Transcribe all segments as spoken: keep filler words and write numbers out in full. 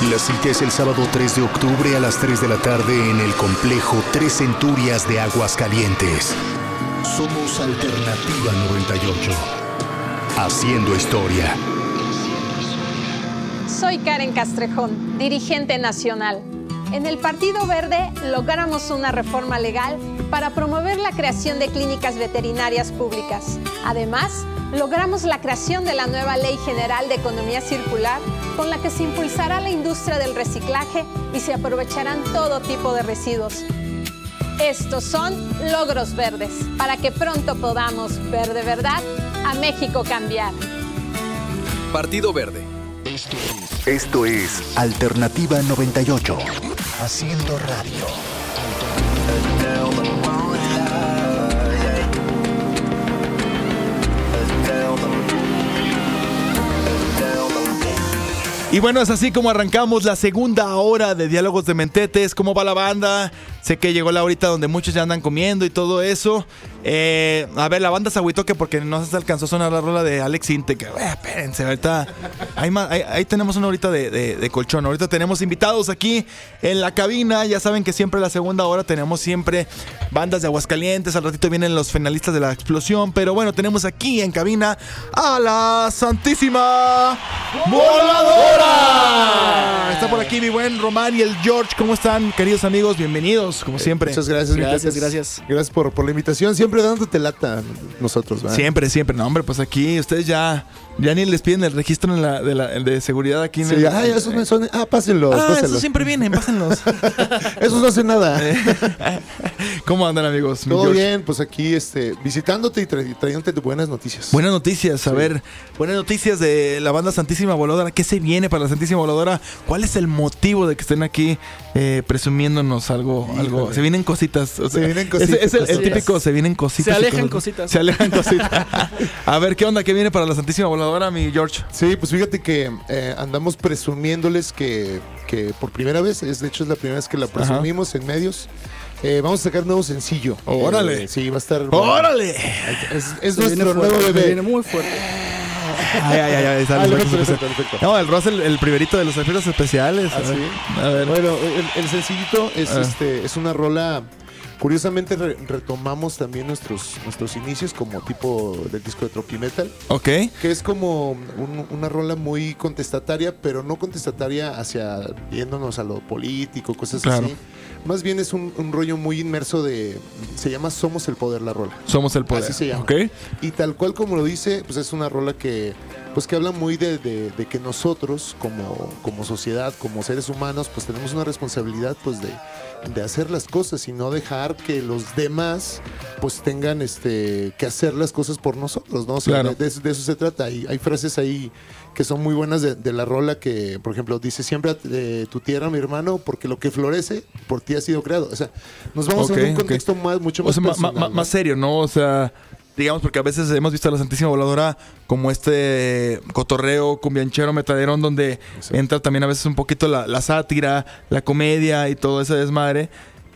La cita es el sábado tres de octubre a las tres de la tarde en el complejo Tres Centurias de Aguascalientes. Somos Alternativa noventa y ocho. Haciendo historia. Soy Karen Castrejón, dirigente nacional. En el Partido Verde logramos una reforma legal para promover la creación de clínicas veterinarias públicas. Además, logramos la creación de la nueva Ley General de Economía Circular, con la que se impulsará la industria del reciclaje y se aprovecharán todo tipo de residuos. Estos son logros verdes, para que pronto podamos ver de verdad a México cambiar. Partido Verde. Esto es, Esto es Alternativa noventa y ocho. Haciendo radio. Y bueno, es así como arrancamos la segunda hora de Diálogos de Mentetes. ¿Cómo va la banda? Sé que llegó la horita donde muchos ya andan comiendo y todo eso. Eh, a ver, la banda se agüitó que porque no se alcanzó a sonar la rola de Alex Intec. Eh, espérense, ahorita ahí, ahí, ahí tenemos una horita de, de, de colchón. Ahorita tenemos invitados aquí en la cabina. Ya saben que siempre la segunda hora tenemos siempre bandas de Aguascalientes. Al ratito vienen los finalistas de la explosión. Pero bueno, tenemos aquí en cabina a la Santísima Voladora. Está por aquí mi buen Román y el George. ¿Cómo están, queridos amigos? Bienvenidos, como siempre. Muchas gracias. Gracias, gracias. Gracias por, por la invitación. Siempre dándote lata nosotros, ¿verdad? Siempre, siempre. No, hombre, pues aquí ustedes ya, ya ni les piden el registro en la, de, la, de seguridad aquí. En sí, el, ah, esos me son... Ah, pásenlos, ah, pásenlos. esos siempre vienen, pásenlos. Esos no hacen nada. ¿Cómo andan, amigos? Todo bien, pues aquí este, visitándote y tra- trayéndote buenas noticias. Buenas noticias, a sí. ver, buenas noticias de la banda Santísima Voladora. ¿Qué se viene para la Santísima Voladora? ¿Cuál es el motivo de que estén aquí eh, presumiéndonos algo? algo? Se vienen cositas. O sea, se vienen cositas. Es, es el, el típico, se vienen cositas. Se alejan cositas. Se alejan cositas. A ver, ¿qué onda? ¿Qué viene para la Santísima Voladora, mi George? Sí, pues fíjate que eh, andamos presumiéndoles que, que por primera vez, es, de hecho es la primera vez que la presumimos Ajá. en medios. Eh, vamos a sacar nuevo sencillo. ¡Órale! Eh, sí, va a estar... ¡Órale! Es, es nuestro nuevo bebé. Viene muy fuerte. Ay, ay, ay, ay, ah, perfecto, perfecto, perfecto. No, el Ross, el, el primerito de los efectos especiales. ¿Ah, sí? A ver. Bueno, el, el sencillito es, ah. este, es una rola. Curiosamente re- retomamos también nuestros, nuestros inicios como tipo del disco de Tropimetal. Ok. Que es como un, una rola muy contestataria, pero no contestataria hacia yéndonos a lo político, cosas claro. así. Más bien es un, un rollo muy inmerso de... Se llama Somos el Poder la rola. Somos el Poder. Así se llama. Ok. Y tal cual como lo dice, pues es una rola que... Pues que habla muy de, de, de que nosotros como, como sociedad, como seres humanos, pues tenemos una responsabilidad pues de, de hacer las cosas y no dejar que los demás pues tengan este que hacer las cosas por nosotros, ¿no? O sea, claro. de, de, de eso se trata. Hay, hay frases ahí que son muy buenas de, de la rola que, por ejemplo, dice siempre de tu tierra, mi hermano, porque lo que florece por ti ha sido creado. O sea, nos vamos okay, a un contexto okay. más, mucho más o sea, personal, ma, ma, ¿no? más serio, ¿no? O sea... Digamos, porque a veces hemos visto a la Santísima Voladora como este cotorreo cumbianchero metaderón donde sí. entra también a veces un poquito la, la sátira, la comedia y todo ese desmadre.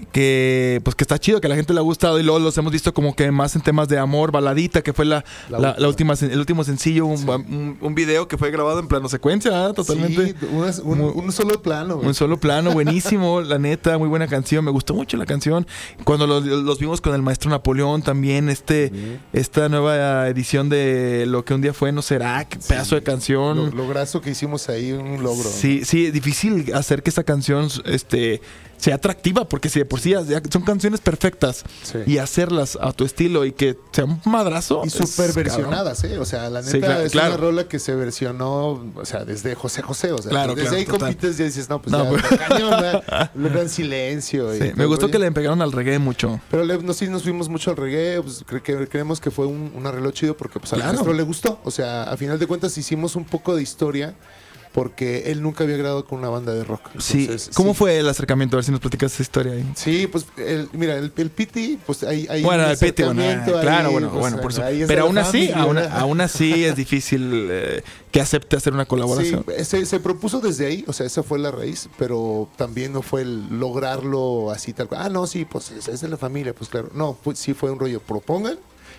Que pues que está chido, que a la gente le ha gustado y luego los hemos visto como que más en temas de amor, baladita, que fue la, la, la, la última, el último sencillo, un, sí. un, un video que fue grabado en plano secuencia, ¿eh? Totalmente. Sí, una, un, muy, un solo plano. Güey. Un solo plano, buenísimo, la neta, muy buena canción, me gustó mucho la canción. Cuando los, los vimos con el Maestro Napoleón también, este sí. esta nueva edición de Lo que un día fue no será, qué pedazo sí. de canción. Lo, lograzo que hicimos ahí, un logro. Sí, sí, difícil hacer que esta canción, este... sea atractiva, porque si de por sí son canciones perfectas sí. y hacerlas a tu estilo y que sea un madrazo. Y súper versionadas, ¿eh? O sea, la neta sí, claro, es claro. una rola que se versionó, o sea, desde José José, o sea, claro, desde claro, ahí total. compites y dices, no, pues no, ya, pues, cañón, le dan silencio. Sí, y me gustó que le pegaron al reggae mucho. Pero le, no, sí nos fuimos mucho al reggae, pues cre- que, creemos que fue un, un arreglo chido porque pues al claro. maestro le gustó. O sea, a final de cuentas hicimos un poco de historia porque él nunca había grabado con una banda de rock. Entonces, sí. ¿Cómo sí. fue el acercamiento? A ver si nos platicas esa historia ahí. Sí, pues, el, mira, el, el Piti, pues hay, hay bueno, un el Piti, bueno, ahí, claro, bueno, pues, bueno, por eso. Pero aún así, aún, aún así es difícil eh, que acepte hacer una colaboración. Sí, se, se propuso desde ahí, o sea, esa fue la raíz, pero también no fue el lograrlo así tal cual. Ah, no, sí, pues es, es de la familia, pues claro. No, pues, sí fue un rollo, propongan.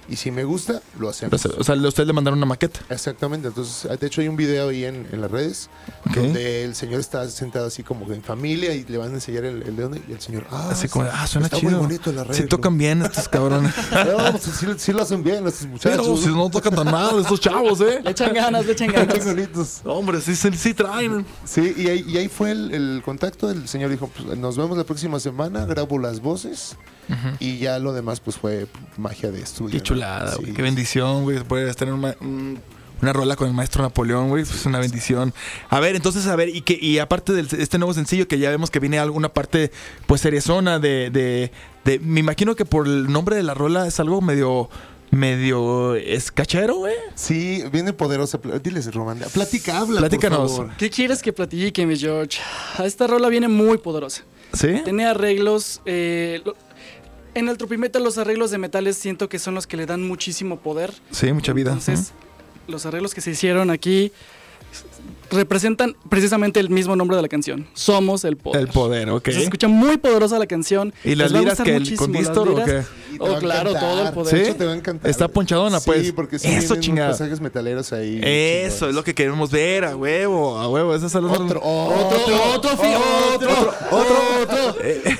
Y si me gusta, lo hacemos. O sea, ustedes le mandaron una maqueta. Exactamente, entonces de hecho hay un video ahí en, en las redes Okay. donde el señor está sentado así como en familia y le van a enseñar el, el dedo y el señor, ah, Así como, ah, suena está chido. muy bonito el arreglo. Sí tocan bien estos cabrones. No, pues, sí, sí lo hacen bien estos muchachos. Pero si no tocan tan mal estos chavos, ¿eh? Le echan ganas, le echan ganas. Están bonitos. Hombre, sí, sí, sí traen. Sí, y ahí, y ahí fue el, el contacto. El señor dijo, pues, nos vemos la próxima semana, grabo las voces uh-huh. y ya lo demás pues fue magia de estudio. Qué chulada, güey. Sí. Qué bendición, güey. Poder estar en una, un, una rola con el maestro Napoleón, güey. Es una bendición. A ver, entonces, a ver, y que y aparte de este nuevo sencillo, que ya vemos que viene alguna parte, pues, seriezona de, de, de... Me imagino que por el nombre de la rola es algo medio... medio escachero, güey. Sí, viene poderosa. Diles, Román. Platica, habla, Platícanos. por favor. ¿Qué quieres que platique, mi George? Esta rola viene muy poderosa. ¿Sí? Tiene arreglos... Eh, lo, en el tropimetal los arreglos de metales siento que son los que le dan muchísimo poder. Sí, mucha vida. Entonces, uh-huh. los arreglos que se hicieron aquí representan precisamente el mismo nombre de la canción. Somos el poder. El poder, ok. Se escucha muy poderosa la canción. ¿Y las liras que el con Distor o qué? Oh, claro, todo el poder. De hecho, te va a encantar. Está ponchadona, pues. Sí, porque sí eso, vienen chingada. unos pasajes metaleros ahí. Eso chingados. Es lo que queremos ver, a huevo, a huevo. Esas son las Otro, otro, otro, otro, otro, otro.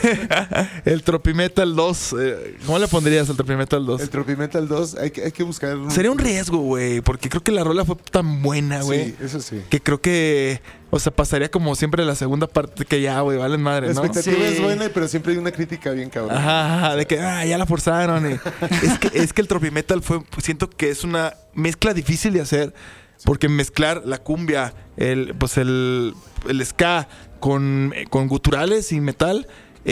El Tropimetal dos. eh, ¿Cómo le pondrías al Tropimetal dos? El Tropimetal dos, hay que, hay que buscar. Un... Sería un riesgo, güey, porque creo que la rola fue tan buena, güey. Sí, eso sí. Que creo que, o sea, pasaría como siempre la segunda parte que ya, güey, valen madre, La ¿no? expectativa Sí. es buena, pero siempre hay una crítica bien cabrón. Ajá, ajá, de que ah, ya la forzaron. y- es, que, es que el Tropimetal fue, siento que es una mezcla difícil de hacer, porque mezclar la cumbia, el, pues el, el ska con, con guturales y metal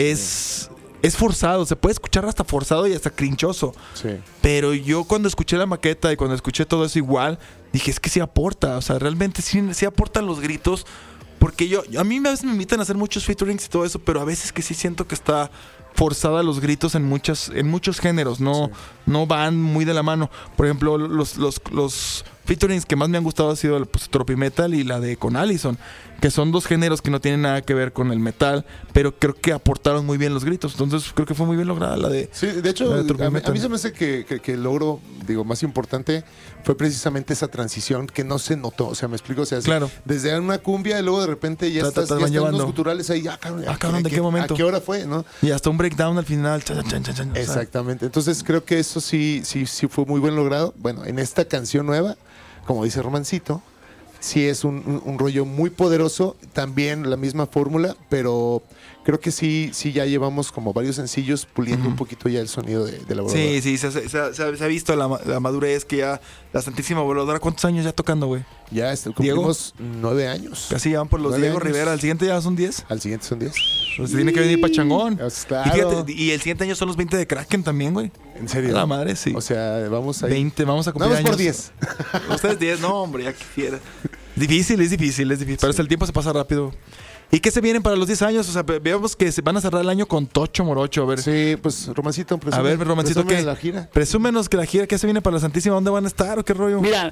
es, es forzado, se puede escuchar hasta forzado y hasta crinchoso. Sí. Pero yo cuando escuché la maqueta y cuando escuché todo eso igual, dije, es que sí aporta, o sea, realmente sí, sí aportan los gritos. Porque yo, a mí a veces me invitan a hacer muchos featurings y todo eso, pero a veces que sí siento que está forzada los gritos en muchas, en muchos géneros, no, Sí. no van muy de la mano. Por ejemplo, los, los, los featurings que más me han gustado ha sido el pues, Tropimetal y la de con Allison, que son dos géneros que no tienen nada que ver con el metal, pero creo que aportaron muy bien los gritos. Entonces creo que fue muy bien lograda la de... Sí, de hecho, La de a mí, Tropimetal. a mí se me hace que, que, que el logro, digo, más importante fue precisamente esa transición que no se notó. O sea, me explico, o sea, Claro. desde una cumbia y luego de repente ya Ta- ta- estás, ta- ya van están llevando. unos guturales ahí. Ah, cabrón, Ah, cabrón, ¿de qué momento? ¿A qué hora fue, no? Y hasta un breakdown al final. Chan, chan, chan, chan, o sea, Exactamente. Entonces creo que eso sí, sí, sí fue muy bien logrado. Bueno, en esta canción nueva, como dice Romancito, sí es un, un- un rollo muy poderoso, también la misma fórmula, pero creo que sí, sí ya llevamos como varios sencillos puliendo Ujú. un poquito ya el sonido de, de la Sí, voladora. sí, se, se- se ha- se ha se ha visto la, ma- la madurez que ya la Santísima Voladora. ¿Cuántos años ya tocando, güey? Ya est- Diego. cumplimos nueve años. Casi ya van por los Nueve Diego años. Rivera. Al siguiente ya son diez. Al siguiente son diez. Pues tiene que venir Pachangón. Pues, Y, claro. fíjate, y el siguiente año son los veinte de Kraken también, güey. En serio. La madre, sí. O sea, vamos ahí. veinte, vamos a cumplir Vamos por años. diez. Ustedes diez, no, hombre, ya quisiera. Difícil, es difícil, es difícil. Pero hasta el tiempo se pasa rápido. ¿Y qué se vienen para los diez años? O sea, ve- veamos que se van a cerrar el año con Tocho Morocho. A ver, Sí, pues Romancito, presume, a ver, Romancito, presume ¿qué? la gira. Presúmenos que la gira, ¿qué se viene para la Santísima? ¿Dónde van a estar o qué rollo? Mira,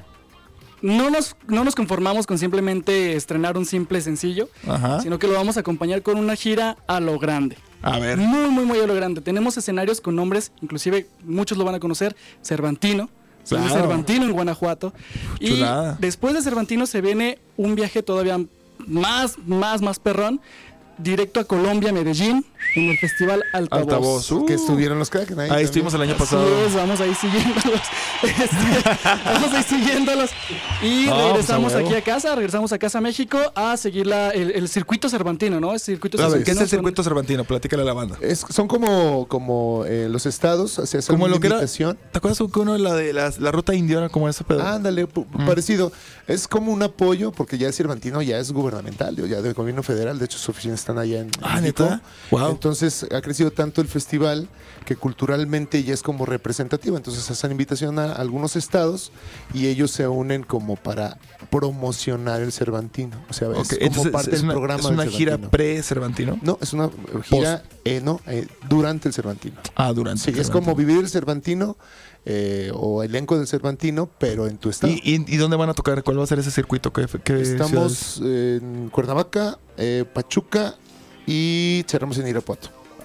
no nos, no nos conformamos con simplemente estrenar un simple sencillo, Ajá. sino que lo vamos a acompañar con una gira a lo grande. A ver. Muy, muy, muy a lo grande. Tenemos escenarios con nombres, inclusive muchos lo van a conocer, Cervantino. Claro. Cervantino en Guanajuato. Chulada. Y después de Cervantino se viene un viaje todavía más, más, más perrón, directo a Colombia, Medellín, en el Festival Altavoz. Altavoz. Uh. Que estuvieron los Kraken ahí. Ahí también. estuvimos el año Así pasado. es, vamos ahí siguiéndolos. Este, vamos ahí siguiéndolos. Y No, pues, regresamos a huevo. aquí a casa, regresamos a casa a México a seguir la, el, el circuito cervantino, ¿no? El circuito A ver, cervantino ¿qué es el son- circuito cervantino? Platícale a la banda. Es, son como, como eh, los estados, o sea, es Como una lo que era. invitación. ¿Te acuerdas que uno de la de la, la ruta indiana como eso, Pedro? Ándale, pu- parecido. Es como un apoyo, porque ya el Cervantino ya es gubernamental, ya del gobierno federal. De hecho, sus oficinas están allá en Ah, México. ¿neta? Wow. Entonces, ha crecido tanto el festival que culturalmente ya es como representativo. Entonces, hacen invitación a algunos estados y ellos se unen como para promocionar el Cervantino. O sea, Ok, es como entonces, parte es del una, programa es una del gira Cervantino. pre-cervantino. No, es una gira eh, no, eh, durante el Cervantino. Ah, durante. Sí, el es Cervantino. como vivir el Cervantino eh, o elenco del Cervantino, pero en tu estado. ¿Y, y, y dónde van a tocar? ¿Cuál va a ser ese circuito? ¿Qué, qué ciudades? Estamos en Cuernavaca, eh, Pachuca y cerramos en Irapuato.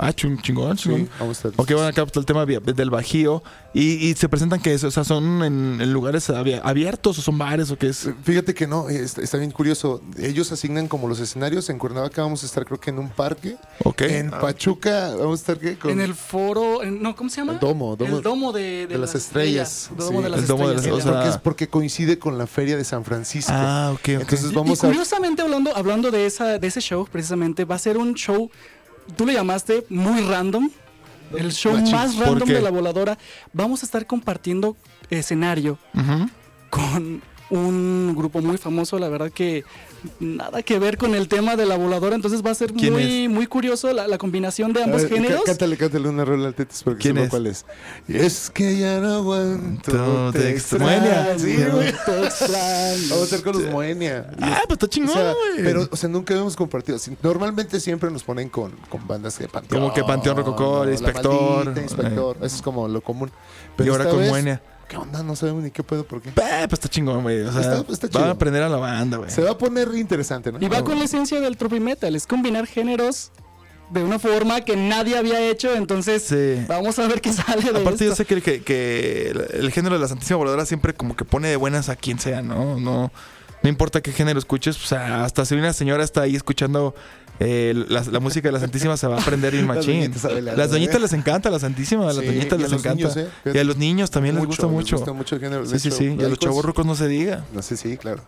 Ah, ching, chingón, chingón. Sí, vamos a estar. Ok, bueno, acá está el tema del Bajío. Y, y se presentan que es, o sea, son en, en lugares abiertos o son bares o qué es. Fíjate que no, está, está bien curioso. Ellos asignan como los escenarios. En Cuernavaca vamos a estar, creo que en un parque. Ok. En Pachuca vamos a estar, ¿qué? Con En el foro, en- no, ¿cómo se llama? El domo, domo- el domo de, de las estrellas. El domo Sí. de las El domo de las- estrellas. o sea, porque es porque coincide con la feria de San Francisco. Ah, ok, ok. Entonces Y- vamos y a. curiosamente, hablando, hablando de, esa, de ese show, precisamente, va a ser un show, tú le llamaste muy random. El show Machín. más ¿Por random qué? de la voladora. Vamos a estar compartiendo escenario Ujú. con un grupo muy famoso, la verdad que nada que ver con el tema de la voladora, entonces va a ser ¿Quién muy, muy curioso la, la combinación de A ambos ver, géneros. cá- Cántale, cántale una rola al Tetis porque ¿Quién sepa es? cuál es. Es que ya no aguanto. Todo te te extraño. extraño. Sí, güey. Te extraño. Vamos a estar con los Moenia. Ah, pues está O chingón, sea, güey. pero, o sea, nunca hemos compartido. Sí, normalmente siempre nos ponen con, con bandas de Panteón. Como que Panteón Rococó, La Inspector, Maldita, Inspector. Eso es como lo común. y Pero ahora esta con vez, Moenia. ¿qué onda? No sabemos ni qué pedo, por qué. Eh, pues está chingón, güey. O sea, Está- está van chido. a aprender a la banda, güey. Se va a poner interesante, ¿no? Y va con la esencia del tropi metal, es combinar géneros de una forma que nadie había hecho, entonces Sí. vamos a ver qué sale de Aparte yo esto. sé que, que, que el, el género de la Santísima Voladora siempre como que pone de buenas a quien sea, ¿no? No, no importa qué género escuches, o sea, hasta si una señora está ahí escuchando eh, la, la música de la Santísima se va a aprender bien Las machín. doñitas bailando, Las doñitas ¿eh? les encanta la Santísima, a las Sí, doñitas y a les los encanta. niños, ¿eh? Y a los niños también les gusta mucho. Les gusta mucho el género. Sí, de sí, hecho, sí. Y a los laicos, chavorrucos no se diga. No sé, sí, claro.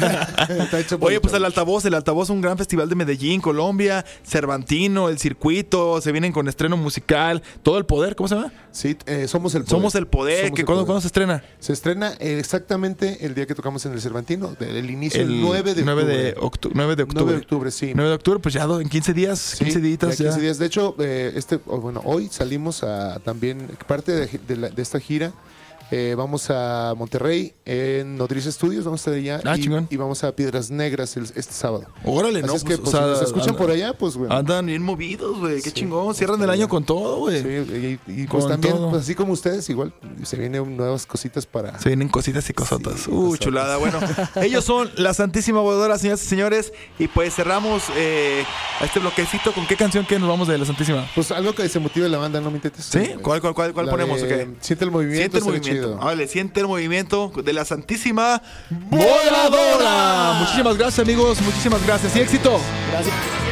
Está hecho por Oye, los pues el chavos. Altavoz, el Altavoz, un gran festival de Medellín, Colombia, Cervantino, el circuito, se vienen con estreno musical, todo el poder, ¿cómo se llama? Sí, eh, somos el poder. Somos el poder, Somos que el ¿cuándo, poder. ¿cuándo se estrena? Se estrena eh, exactamente el día que tocamos en el Cervantino, del inicio, el, nueve de nueve octubre. de octu- nueve de octubre. nueve de octubre, sí. nueve de octubre, pues ya do- en quince días, Sí, quince días ya ya. quince días. De hecho, eh, este, oh, bueno, hoy salimos a también, parte de, de la- de esta gira, eh, vamos a Monterrey, en Nodriza Studios, vamos a estar allá. Ah, y, chingón. y vamos a Piedras Negras el- este sábado. Órale, Así no, es que, pues, pues, o sea, si nos escuchan anda- por allá, pues, güey. Andan bien movidos, güey, qué Sí, chingón, pues, cierran el está año bien. con todo, güey. Sí, y, y, pues Con también, todo. pues así como ustedes, igual se vienen nuevas cositas para. Se vienen cositas y cosotas. Sí, uh, cosotas. chulada. Bueno, ellos son la Santísima Voladora, señoras y señores. Y pues cerramos eh, a este bloquecito. ¿Con qué canción que nos vamos de la Santísima? Pues algo que se motive la banda, no me intentes. ¿Sí? ¿Cuál, cuál, cuál, cuál La ponemos? de Ok. Siente el movimiento. Siente el estaría movimiento. chido. Vale, siente el movimiento de la Santísima Voladora. Muchísimas gracias, amigos. Muchísimas gracias y éxito. Gracias.